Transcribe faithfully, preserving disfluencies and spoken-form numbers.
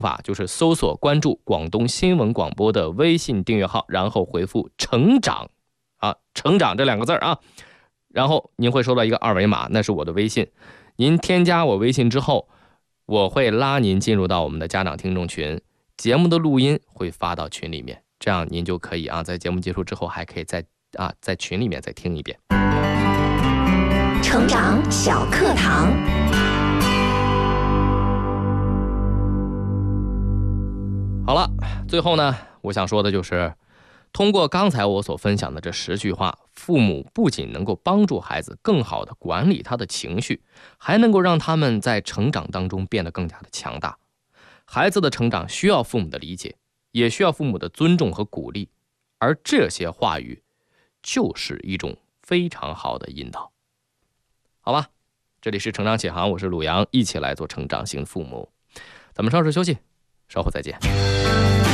法就是搜索关注广东新闻广播的微信订阅号，然后回复成长啊，成长这两个字啊，然后您会收到一个二维码，那是我的微信。您添加我微信之后，我会拉您进入到我们的家长听众群，节目的录音会发到群里面，这样您就可以啊，在节目结束之后还可以在啊在群里面再听一遍。 成长小课堂。 好了，最后呢，我想说的就是，通过刚才我所分享的这十句话，父母不仅能够帮助孩子更好地管理他的情绪，还能够让他们在成长当中变得更加的强大。孩子的成长需要父母的理解，也需要父母的尊重和鼓励，而这些话语就是一种非常好的引导。好吧，这里是成长启航，我是鲁阳，一起来做成长型父母。咱们稍事休息，稍后再见。